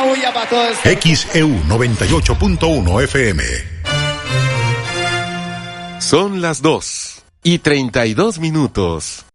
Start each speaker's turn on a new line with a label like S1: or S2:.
S1: bulla para todo esto.
S2: XEU 98.1 FM.
S3: Son las 2:32.